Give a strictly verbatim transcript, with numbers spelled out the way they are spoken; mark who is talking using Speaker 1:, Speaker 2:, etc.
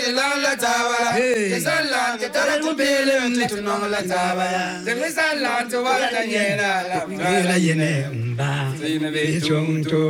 Speaker 1: la tabala. Salam to Taratu Bilim, little no la tabala. The Miss Alan to Walla Yena, La Yena,